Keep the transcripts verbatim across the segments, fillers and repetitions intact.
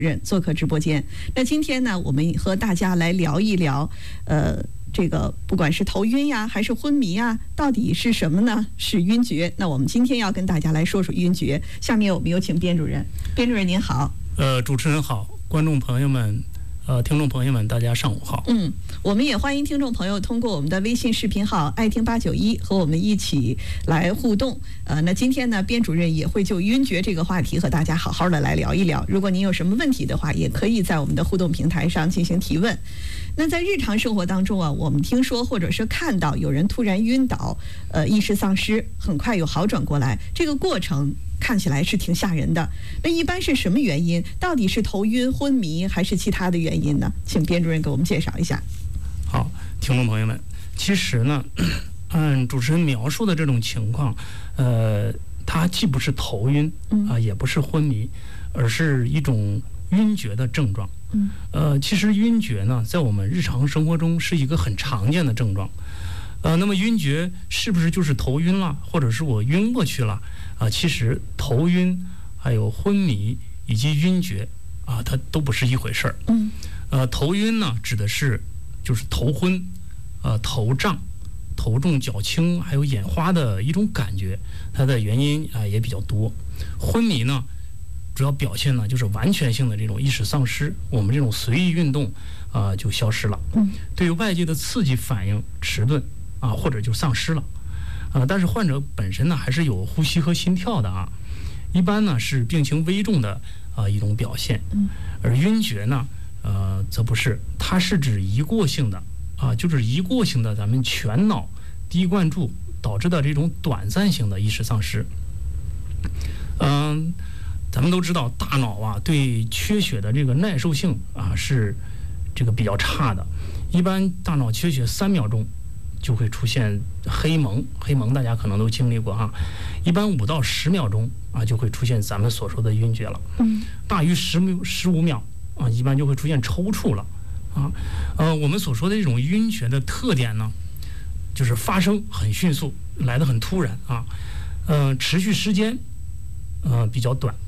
人做客直播间。那今天呢，我们和大家来聊一聊，呃，这个不管是头晕呀，还是昏迷呀，到底是什么呢？是晕厥。那我们今天要跟大家来说说晕厥。下面我们有请编主任。编主任您好。 呃，主持人好，观众朋友们。呃，听众朋友们，大家上午好。 嗯，我们也欢迎听众朋友通过我们的微信视频号“爱听八九一”和我们一起来互动。呃，那今天呢，编主任也会就晕厥这个话题和大家好好的来聊一聊。如果您有什么问题的话，也可以在我们的互动平台上进行提问。那在日常生活当中啊，我们听说或者是看到有人突然晕倒，呃，意识丧失，很快又好转过来，这个过程看起来是挺吓人的。那一般是什么原因？到底是头晕、昏迷，还是其他的原因呢？请编主任给我们介绍一下。 好，听众朋友们，其实呢，按主持人描述的这种情况，呃，它既不是头晕啊、呃，也不是昏迷，而是一种晕厥的症状。嗯，呃，其实晕厥呢，在我们日常生活中是一个很常见的症状。呃，那么晕厥是不是就是头晕了，或者是我晕过去了啊、呃？其实头晕、还有昏迷以及晕厥啊，它都不是一回事儿。嗯，呃，头晕呢，指的是就是头昏、呃头胀、头重脚轻，还有眼花的一种感觉，它的原因啊、呃、也比较多。昏迷呢，主要表现呢就是完全性的这种意识丧失，我们这种随意运动啊、呃、就消失了。嗯，对于外界的刺激反应迟钝。啊，或者就丧失了，啊，但是患者本身呢还是有呼吸和心跳的啊，一般呢是病情危重的啊一种表现，而晕厥呢，呃，则不是，它是指一过性的啊，就是一过性的咱们全脑低灌注导致的这种短暂性的意识丧失。嗯，咱们都知道大脑啊对缺血的这个耐受性啊是这个比较差的，一般大脑缺血三秒钟。就会出现黑蒙，黑蒙大家可能都经历过哈，一般五到十秒钟啊就会出现咱们所说的晕厥了。嗯，大于十秒十五秒啊，一般就会出现抽搐了啊。呃，我们所说的这种晕厥的特点呢，就是发生很迅速，来得很突然啊，呃，持续时间呃比较短，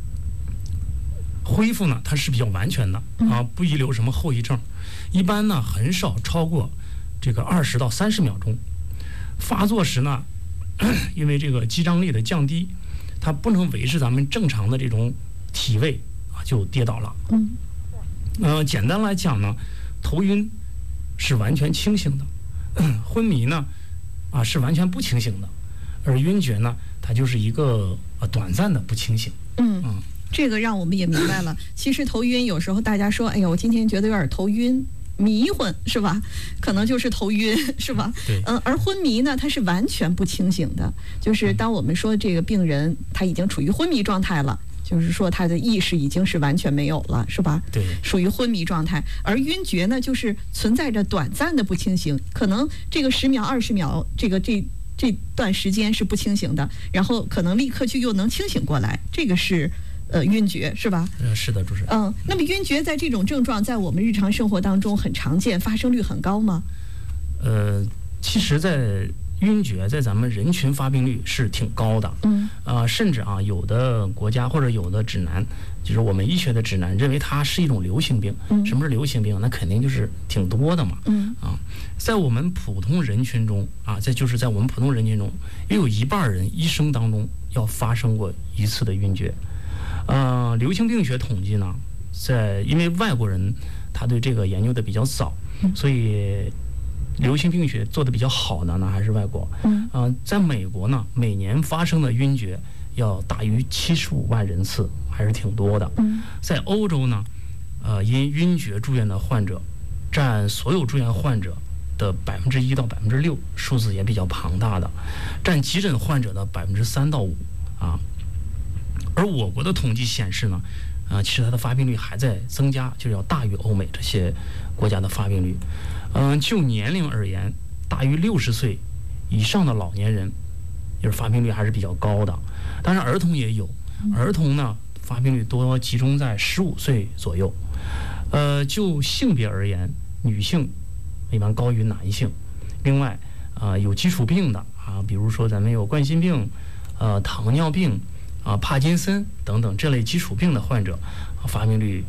恢复呢它是比较完全的啊，不遗留什么后遗症，一般呢很少超过。这个二十到三十秒钟，发作时呢，因为这个肌张力的降低，它不能维持咱们正常的这种体位啊，就跌倒了。嗯，呃，简单来讲呢，头晕是完全清醒的，昏迷呢啊是完全不清醒的，而晕厥呢，它就是一个呃短暂的不清醒。 嗯嗯，这个让我们也明白了。其实头晕有时候大家说，哎呀，我今天觉得有点头晕。迷昏是吧？可能就是头晕是吧？ 对。 嗯，而昏迷呢，它是完全不清醒的。就是当我们说这个病人他已经处于昏迷状态了，就是说他的意识已经是完全没有了，是吧？ 对。 属于昏迷状态。而晕厥呢，就是存在着短暂的不清醒，可能这个十秒、二十秒，这个这这段时间是不清醒的，然后可能立刻就又能清醒过来，这个是。呃，晕厥是吧？ 呃，是的，主持人。 嗯，那么晕厥在这种症状在我们日常生活当中很常见，发生率很高吗？ 呃，其实，在晕厥在咱们人群发病率是挺高的。嗯。啊、呃，甚至啊，有的国家或者有的指南，就是我们医学的指南，认为它是一种流行病。嗯。什么是流行病？那肯定就是挺多的嘛。嗯。啊，在我们普通人群中啊，在就是在我们普通人群中，也有一半人一生当中要发生过一次的晕厥。呃，流行病学统计呢，在因为外国人他对这个研究的比较早，所以流行病学做的比较好的呢还是外国。嗯，呃，在美国呢，每年发生的晕厥要大于七十五万人次，还是挺多的。嗯，在欧洲呢，呃，因晕厥住院的患者占所有住院患者的百分之一到百分之六，数字也比较庞大的，占急诊患者的百分之三到五啊。而我国的统计显示呢，啊、呃，其实它的发病率还在增加，就是要大于欧美这些国家的发病率。嗯、呃，就年龄而言，大于六十岁以上的老年人，就是发病率还是比较高的。当然，儿童也有，儿童呢发病率多集中在十五岁左右。呃，就性别而言，女性一般高于男性。另外，啊、呃，有基础病的啊，比如说咱们有冠心病、呃糖尿病。啊，帕金森等等这类基础病的患者发病率